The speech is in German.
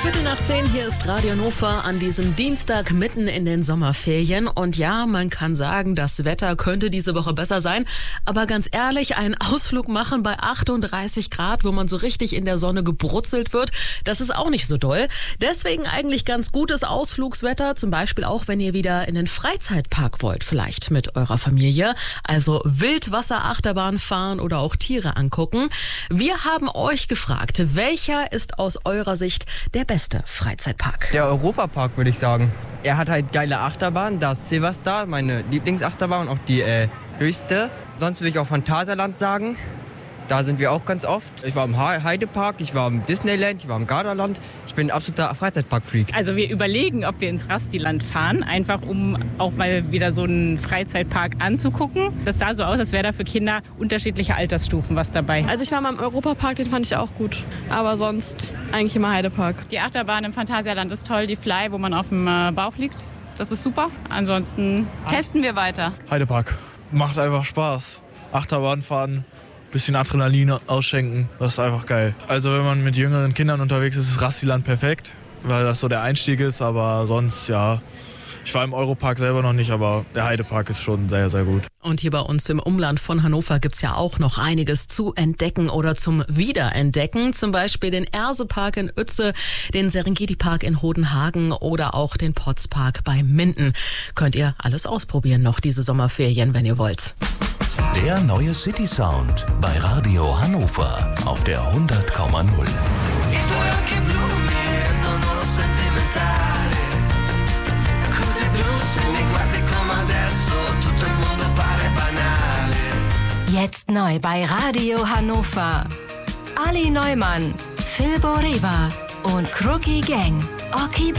10:15, hier ist Radio Hannover an diesem Dienstag mitten in den Sommerferien. Und ja, man kann sagen, das Wetter könnte diese Woche besser sein. Aber ganz ehrlich, einen Ausflug machen bei 38 Grad, wo man so richtig in der Sonne gebrutzelt wird, das ist auch nicht so doll. Deswegen eigentlich ganz gutes Ausflugswetter, zum Beispiel auch, wenn ihr wieder in den Freizeitpark wollt, vielleicht mit eurer Familie. Also Wildwasserachterbahn fahren oder auch Tiere angucken. Wir haben euch gefragt, welcher ist aus eurer Sicht der beste Freizeitpark? Der Europapark, würde ich sagen. Er hat halt geile Achterbahnen. Da ist Silverstar, meine Lieblingsachterbahn, und auch die höchste. Sonst würde ich auch Phantasialand sagen. Da sind wir auch ganz oft. Ich war im Heidepark, ich war im Disneyland, ich war im Gardaland. Ich bin ein absoluter Freizeitpark-Freak. Also wir überlegen, ob wir ins Rastiland fahren, einfach um auch mal wieder so einen Freizeitpark anzugucken. Das sah so aus, als wäre da für Kinder unterschiedliche Altersstufen was dabei. Also ich war mal im Europapark, den fand ich auch gut. Aber sonst eigentlich immer Heidepark. Die Achterbahn im Phantasialand ist toll, die Fly, wo man auf dem Bauch liegt. Das ist super. Ansonsten testen wir weiter. Heidepark. Macht einfach Spaß. Achterbahn fahren. Bisschen Adrenalin ausschenken, das ist einfach geil. Also wenn man mit jüngeren Kindern unterwegs ist, ist Rastiland perfekt, weil das so der Einstieg ist, aber sonst, ja, ich war im Europark selber noch nicht, aber der Heidepark ist schon sehr, sehr gut. Und hier bei uns im Umland von Hannover gibt's ja auch noch einiges zu entdecken oder zum Wiederentdecken. Zum Beispiel den Ersepark in Uetze, den Serengeti-Park in Hodenhagen oder auch den Potzpark bei Minden. Könnt ihr alles ausprobieren noch diese Sommerferien, wenn ihr wollt. Der neue City Sound bei Radio Hannover auf der 100,0. Jetzt neu bei Radio Hannover. Ali Neumann, Phil Boreva und Crookie Gang. Oki